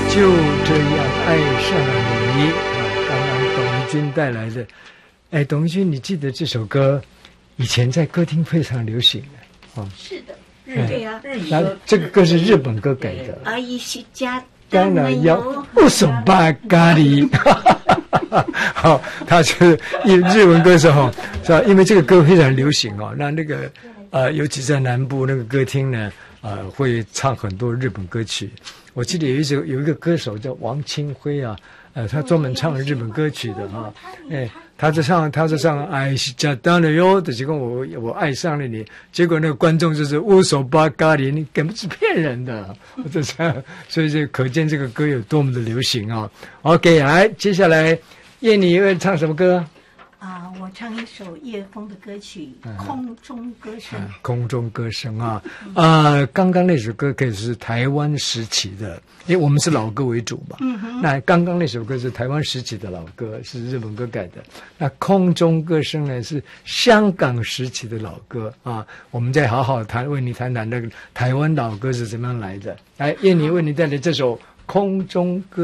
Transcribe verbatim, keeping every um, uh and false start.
就这样爱上了你啊！刚刚董一军带来的，哎，董一军，你记得这首歌以前在歌厅非常流行的啊？ 是的，日对呀，日语歌。这个歌是日本歌改的。 阿姨是家当然要不手巴咖喱。好，他是日文歌手哈，是吧？因为这个歌非常流行哦，那那个呃，尤其在南部那个歌厅呢，呃，会唱很多日本歌曲。我记得有一首有一个歌手叫王清辉啊，呃，他专门唱日本歌曲的哈，哎，他在唱他在唱爱是假当的哟的，结果我我爱上了你，结果那个观众就是乌手巴咖喱，你根本是骗人的，我这样，所以这可见这个歌有多么的流行啊。OK， 来，接下来燕妮会唱什么歌？ 啊，我唱一首叶枫的歌曲《空中歌声》。 啊、空中歌声啊，啊，刚刚那首歌可以是台湾时期的，因为我们是老歌为主嘛。嗯哼。那刚刚那首歌是台湾时期的老歌，是日本歌改的。那空中歌声呢是香港时期的老歌啊。我们再好好谈，为你谈谈那个台湾老歌是怎么样来的。来，燕妮为你带来这首《空中歌》。